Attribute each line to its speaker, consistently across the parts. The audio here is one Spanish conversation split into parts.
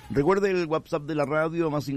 Speaker 1: Recuerde el WhatsApp de la radio, más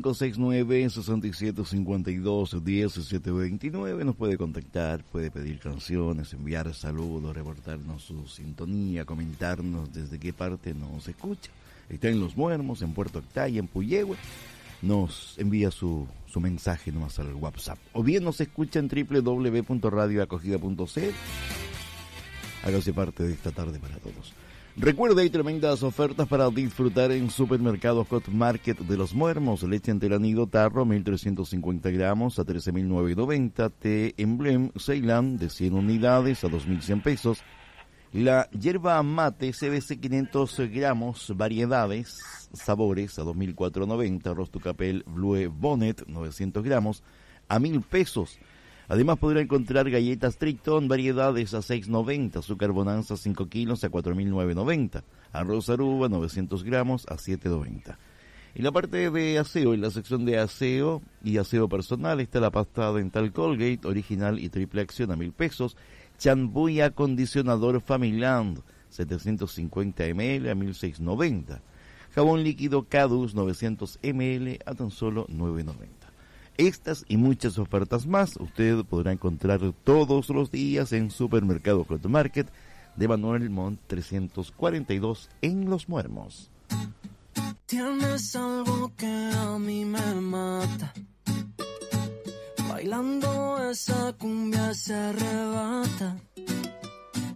Speaker 1: 569-6752-1729. Nos puede contactar, puede pedir canciones, enviar saludos, reportarnos su sintonía, comentarnos desde qué parte nos escucha. Está en Los Muermos, en Puerto Octaya, en Puyehue. Nos envía su mensaje nomás al WhatsApp. O bien nos escucha en www.radioacogida.cl. Hágase parte de esta tarde para todos. Recuerda, hay tremendas ofertas para disfrutar en Supermercados Hot Market de Los Muermos. Leche entera nido tarro, 1.350 gramos a 13.990. Té Emblem Ceilán de 100 unidades a 2.100 pesos. La yerba mate CBC 500 gramos, variedades, sabores a 2.490. Arroz Tucapel Blue Bonnet 900 gramos a 1.000 pesos. Además podrá encontrar galletas Triton, variedades a 6.90, azúcar Bonanza 5 kilos a 4.990, arroz Aruba 900 gramos a 7.90. En la parte de aseo, en la sección de aseo y aseo personal, está la pasta dental Colgate, original y triple acción a 1.000 pesos, champú y acondicionador Familand 750 ml a 1.690, jabón líquido Cadus 900 ml a tan solo 9.90. Estas y muchas ofertas más usted podrá encontrar todos los días en Supermercado Hot Market de Manuel Montt 342 en Los Muermos.
Speaker 2: Tienes algo que a mí me mata. Bailando esa cumbia se arrebata.